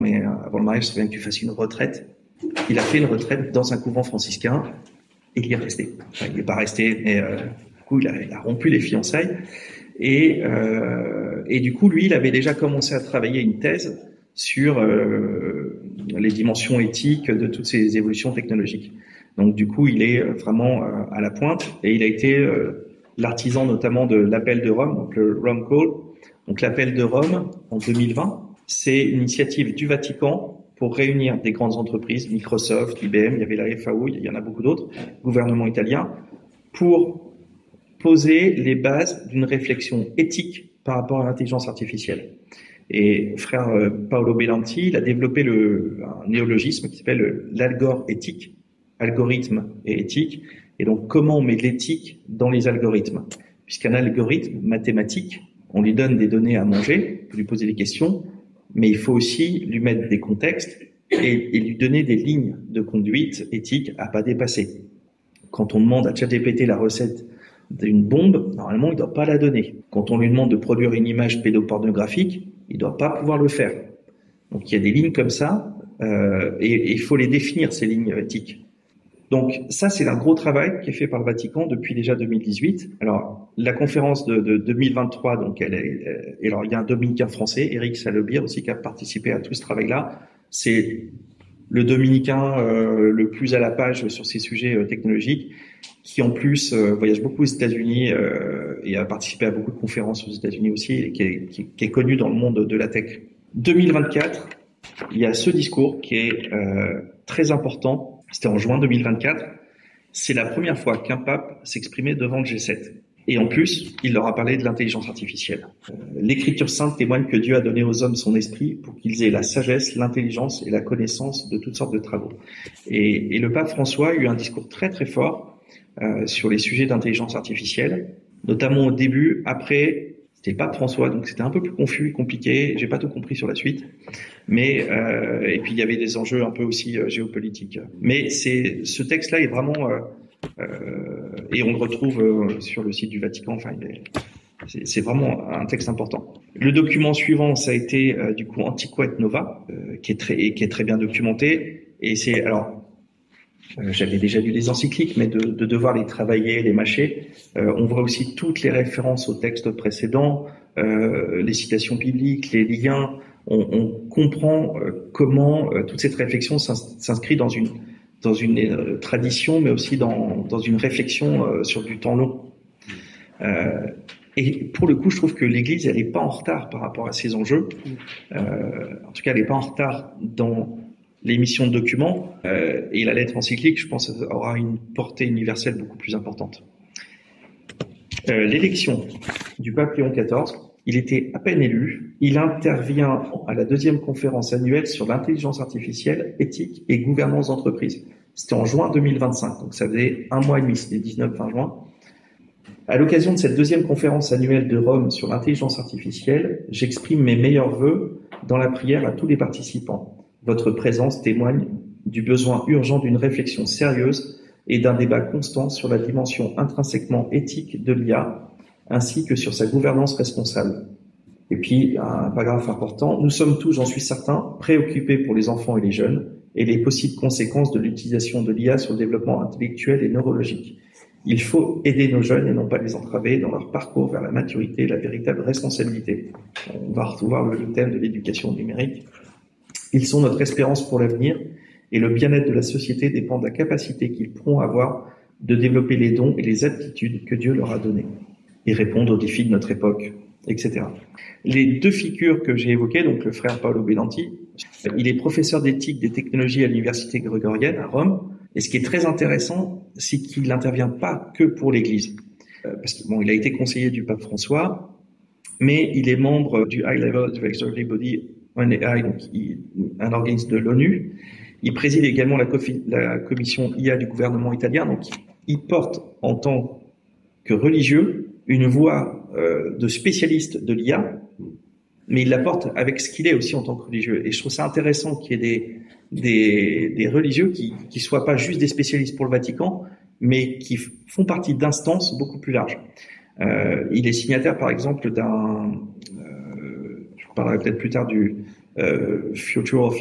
mais avant le mariage, c'est bien que tu fasses une retraite. Il a fait une retraite dans un couvent franciscain et il y est resté. Enfin, il n'est pas resté, mais du coup, il a rompu les fiançailles. Et du coup, lui, il avait déjà commencé à travailler une thèse sur les dimensions éthiques de toutes ces évolutions technologiques. Donc, du coup, il est vraiment à la pointe et il a été l'artisan notamment de l'appel de Rome, donc le Rome Call. Donc, l'appel de Rome en 2020, c'est une initiative du Vatican pour réunir des grandes entreprises, Microsoft, IBM, il y avait la FAO, il y en a beaucoup d'autres, gouvernement italien, pour poser les bases d'une réflexion éthique par rapport à l'intelligence artificielle. Et frère Paolo Belanti, il a développé un néologisme qui s'appelle l'algor éthique, algorithme et éthique. Et donc, comment on met l'éthique dans les algorithmes? Puisqu'un algorithme mathématique, on lui donne des données à manger, on peut lui poser des questions, mais il faut aussi lui mettre des contextes et lui donner des lignes de conduite éthique à pas dépasser. Quand on demande à ChatGPT la recette d'une bombe, normalement, il ne doit pas la donner. Quand on lui demande de produire une image pédopornographique, il ne doit pas pouvoir le faire. Donc, il y a des lignes comme ça, et il faut les définir, ces lignes éthiques. Donc, ça, c'est un gros travail qui est fait par le Vatican depuis déjà 2018. Alors, la conférence de 2023, donc, alors, il y a un dominicain français, Eric Salobir aussi, qui a participé à tout ce travail-là. C'est le dominicain le plus à la page sur ces sujets technologiques, qui en plus voyage beaucoup aux États-Unis et a participé à beaucoup de conférences aux États-Unis aussi, et qui est connu dans le monde de la tech. 2024, il y a ce discours qui est très important. C'était en juin 2024. C'est la première fois qu'un pape s'exprimait devant le G7. Et en plus, il leur a parlé de l'intelligence artificielle. L'Écriture sainte témoigne que Dieu a donné aux hommes son esprit pour qu'ils aient la sagesse, l'intelligence et la connaissance de toutes sortes de travaux. Et le pape François a eu un discours très très fort sur les sujets d'intelligence artificielle, notamment au début. Après, c'était le pape François, donc c'était un peu plus confus et compliqué. J'ai pas tout compris sur la suite. Mais et puis il y avait des enjeux un peu aussi géopolitiques. Mais ce texte-là est vraiment et on le retrouve sur le site du Vatican. Enfin, c'est vraiment un texte important. Le document suivant, ça a été du coup Antiqua et Nova, qui est très bien documenté. Et c'est j'avais déjà lu les encycliques, mais de devoir les travailler, les mâcher, on voit aussi toutes les références aux textes précédents, les citations bibliques, les liens. On comprend comment toute cette réflexion s'inscrit dans une tradition, mais aussi dans une réflexion sur du temps long. Et pour le coup, je trouve que l'Église, elle n'est pas en retard par rapport à ces enjeux. En tout cas, elle n'est pas en retard dans l'émission de documents. Et la lettre encyclique, je pense, aura une portée universelle beaucoup plus importante. L'élection du pape Léon XIV, il était à peine élu. Il intervient à la 2e conférence annuelle sur l'intelligence artificielle, éthique et gouvernance d'entreprise. C'était en juin 2025, donc ça faisait un mois et demi, c'était 19-20 juin. À l'occasion de cette 2e conférence annuelle de Rome sur l'intelligence artificielle, j'exprime mes meilleurs vœux dans la prière à tous les participants. Votre présence témoigne du besoin urgent d'une réflexion sérieuse et d'un débat constant sur la dimension intrinsèquement éthique de l'IA, ainsi que sur sa gouvernance responsable. Et puis, un paragraphe important, nous sommes tous, j'en suis certain, préoccupés pour les enfants et les jeunes et les possibles conséquences de l'utilisation de l'IA sur le développement intellectuel et neurologique. Il faut aider nos jeunes et non pas les entraver dans leur parcours vers la maturité et la véritable responsabilité. On va retrouver le thème de l'éducation numérique. Ils sont notre espérance pour l'avenir et le bien-être de la société dépend de la capacité qu'ils pourront avoir de développer les dons et les aptitudes que Dieu leur a donnés et répondre aux défis de notre époque, etc. Les 2 figures que j'ai évoquées, donc le frère Paolo Belanti, il est professeur d'éthique des technologies à l'université grégorienne à Rome. Et ce qui est très intéressant, c'est qu'il n'intervient pas que pour l'Église. Parce que il a été conseiller du pape François, mais il est membre du High Level Advisory Body on AI, donc un organisme de l'ONU. Il préside également la commission IA du gouvernement italien. Donc, il porte en tant que religieux une voix de spécialiste de l'IA, mais il la porte avec ce qu'il est aussi en tant que religieux. Et je trouve ça intéressant qu'il y ait des religieux qui soient pas juste des spécialistes pour le Vatican, mais qui font partie d'instances beaucoup plus larges. Il est signataire, par exemple, je parlerai peut-être plus tard Future of